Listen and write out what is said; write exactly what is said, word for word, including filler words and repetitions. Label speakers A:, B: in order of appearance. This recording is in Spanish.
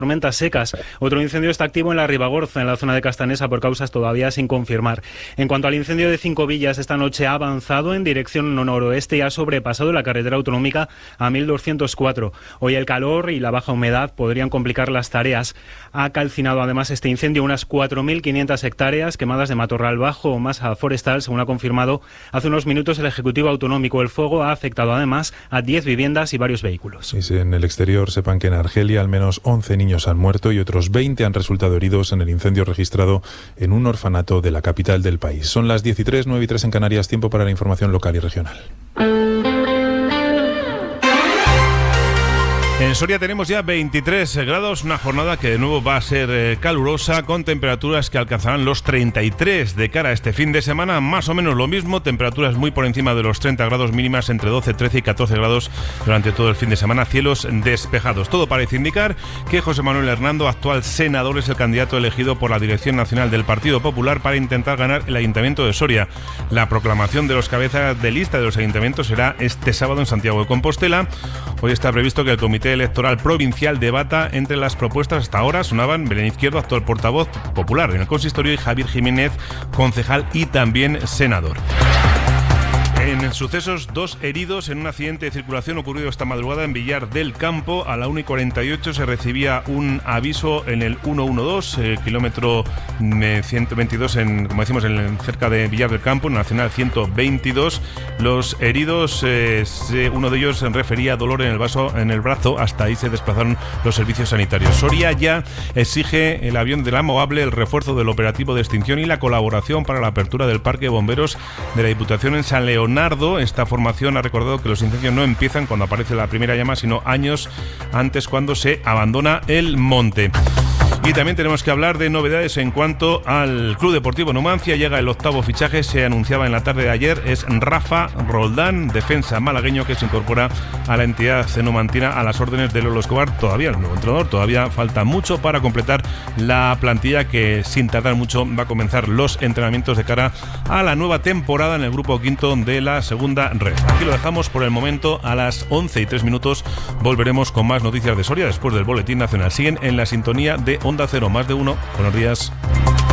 A: tormentas secas. Otro incendio está activo en la Ribagorza, en la zona de Castanesa, por causas todavía sin confirmar. En cuanto al incendio de Cinco Villas, esta noche ha avanzado en dirección noroeste y ha sobrepasado la carretera autonómica a mil doscientos cuatro. Hoy el calor y la baja humedad podrían complicar las tareas. Ha calcinado además este incendio unas cuatro mil quinientas hectáreas quemadas de matorral bajo o masa forestal, según ha confirmado hace unos minutos el Ejecutivo Autonómico. El fuego ha afectado además a diez viviendas y varios vehículos.
B: Sí, sí, en el exterior sepan que en Argelia al menos once niños han muerto y otros veinte han resultado heridos en el incendio registrado en un orfanato de la capital del país. Son las diez y tres, nueve y tres en Canarias, tiempo para la información local y regional.
C: En Soria tenemos ya veintitrés grados, una jornada que de nuevo va a ser eh, calurosa, con temperaturas que alcanzarán los treinta y tres de cara a este fin de semana, más o menos lo mismo, temperaturas muy por encima de los treinta grados, mínimas entre doce, trece y catorce grados durante todo el fin de semana, cielos despejados. Todo parece indicar que José Manuel Hernando, actual senador, es el candidato elegido por la Dirección Nacional del Partido Popular para intentar ganar el Ayuntamiento de Soria. La proclamación de los cabezas de lista de los ayuntamientos será este sábado en Santiago de Compostela. Hoy está previsto que el Comité Electoral Provincial debata entre las propuestas. Hasta ahora sonaban Belén Izquierdo, actual portavoz popular en el consistorio, y Javier Jiménez, concejal y también senador. En sucesos, dos heridos en un accidente de circulación ocurrido esta madrugada en Villar del Campo. A la una y cuarenta y ocho se recibía un aviso en el ciento doce, eh, kilómetro eh, ciento veintidós, en, como decimos, en, cerca de Villar del Campo, en Nacional ciento veintidós. Los heridos, eh, se, uno de ellos se refería a dolor en el, vaso, en el brazo. Hasta ahí se desplazaron los servicios sanitarios. Soria ya exige el avión de la Mogable, el refuerzo del operativo de extinción y la colaboración para la apertura del Parque de Bomberos de la Diputación en San Leonardo. Esta formación ha recordado que los incendios no empiezan cuando aparece la primera llama, sino años antes, cuando se abandona el monte. Y también tenemos que hablar de novedades en cuanto al Club Deportivo Numancia. Llega el octavo fichaje, se anunciaba en la tarde de ayer, es Rafa Roldán, defensa malagueño que se incorpora a la entidad numantina a las órdenes de Lolo Escobar. Todavía el nuevo entrenador, todavía falta mucho para completar la plantilla, que sin tardar mucho va a comenzar los entrenamientos de cara a la nueva temporada en el grupo quinto de la segunda red. Aquí lo dejamos por el momento. A las once y tres minutos volveremos con más noticias de Soria después del Boletín Nacional. Siguen en la sintonía de Onda Cero, más de uno. Buenos días.